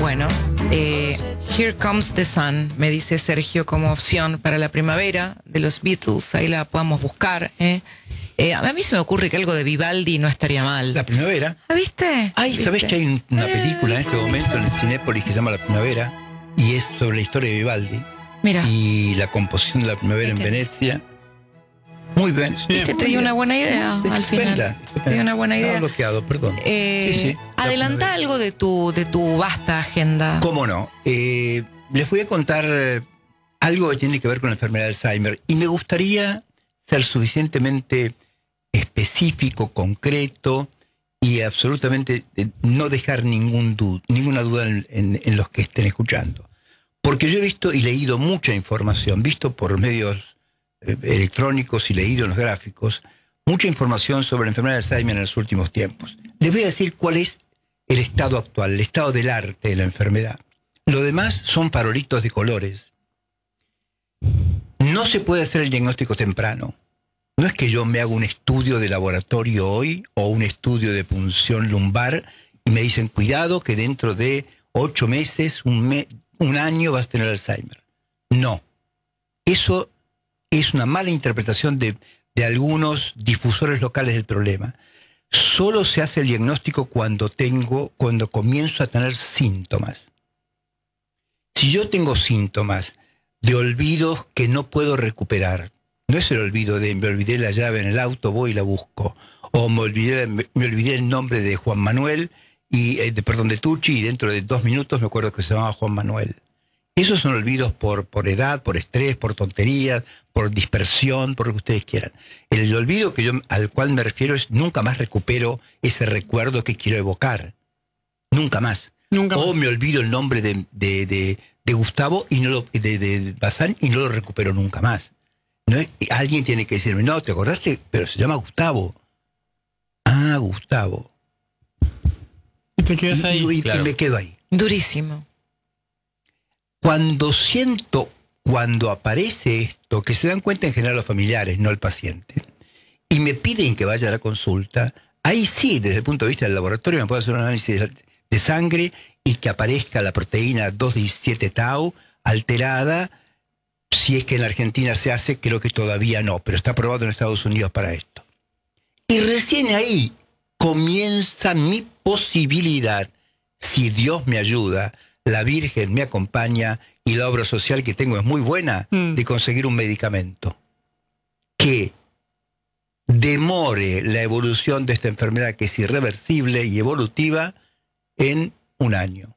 Bueno, Here Comes the Sun, me dice Sergio, como opción para la primavera de los Beatles. Ahí la podemos buscar. A mí se me ocurre que algo de Vivaldi no estaría mal. La primavera. ¿Ah, viste? Ay, ¿sabés que hay una película en este momento en el Cinépolis que se llama La Primavera? Y es sobre la historia de Vivaldi. Mira. Y la composición de la primavera en Venecia. Muy bien. ¿Viste? Te dio una buena idea al final. Te dio una buena idea. No, bloqueado, perdón. Sí. Adelanta algo de tu vasta agenda. ¿Cómo no? Les voy a contar algo que tiene que ver con la enfermedad de Alzheimer. Y me gustaría ser suficientemente específico, concreto y absolutamente no dejar ninguna duda en los que estén escuchando. Porque yo he visto y leído mucha información, visto por medios electrónicos y leído en los gráficos, mucha información sobre la enfermedad de Alzheimer en los últimos tiempos. Les voy a decir cuál es el estado actual, el estado del arte de la enfermedad. Lo demás son farolitos de colores. No se puede hacer el diagnóstico temprano. No es que yo me haga un estudio de laboratorio hoy o un estudio de punción lumbar y me dicen, cuidado que dentro de 8 meses, un año vas a tener Alzheimer. No. Eso es una mala interpretación de algunos difusores locales del problema. Solo se hace el diagnóstico cuando comienzo a tener síntomas. Si yo tengo síntomas de olvidos que no puedo recuperar, no es el olvido de me olvidé la llave en el auto, voy y la busco, o me olvidé el nombre de Juan Manuel, de Tucci, y dentro de 2 minutos me acuerdo que se llamaba Juan Manuel. Esos son olvidos por edad, por estrés, por tonterías, por dispersión, por lo que ustedes quieran. El olvido al cual me refiero es nunca más recupero ese recuerdo que quiero evocar. Nunca más. O me olvido el nombre de Gustavo de Bazán y no lo recupero nunca más. Alguien tiene que decirme, no, ¿te acordaste? Pero se llama Gustavo. Ah, Gustavo. Y te quedas ahí. Claro. Y me quedo ahí. Durísimo. Cuando aparece esto, que se dan cuenta en general los familiares, no el paciente, y me piden que vaya a la consulta, ahí sí, desde el punto de vista del laboratorio, me puedo hacer un análisis de sangre y que aparezca la proteína 217 tau alterada. Si es que en la Argentina se hace, creo que todavía no, pero está aprobado en Estados Unidos para esto. Y recién ahí comienza mi posibilidad, si Dios me ayuda, la Virgen me acompaña y la obra social que tengo es muy buena, de conseguir un medicamento que demore la evolución de esta enfermedad que es irreversible y evolutiva en 1 año.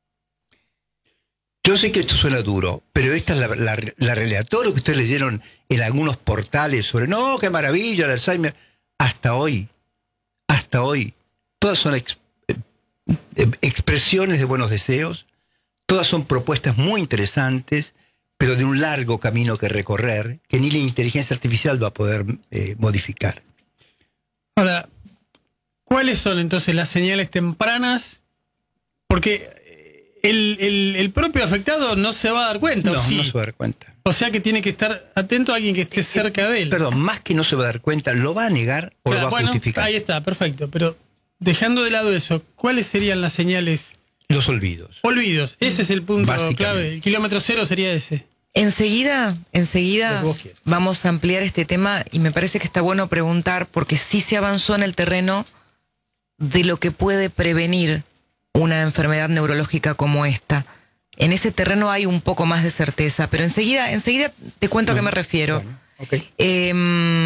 Yo sé que esto suena duro, pero esta es la realidad. Todo lo que ustedes leyeron en algunos portales sobre, no, qué maravilla, el Alzheimer, hasta hoy, todas son expresiones de buenos deseos, todas son propuestas muy interesantes, pero de un largo camino que recorrer, que ni la inteligencia artificial va a poder modificar. Ahora, ¿cuáles son entonces las señales tempranas? Porque el propio afectado no se va a dar cuenta. No, no se va a dar cuenta. O sea que tiene que estar atento a alguien que esté cerca de él. Perdón, más que no se va a dar cuenta, lo va a negar o lo va a justificar. Ahí está, perfecto. Pero dejando de lado eso, ¿cuáles serían las señales? Los olvidos. Olvidos, ese es el punto clave. El kilómetro cero sería ese. Enseguida vamos a ampliar este tema y me parece que está bueno preguntar, porque sí se avanzó en el terreno de lo que puede prevenir una enfermedad neurológica como esta. En ese terreno hay un poco más de certeza, pero enseguida te cuento a qué me refiero. Bueno, okay.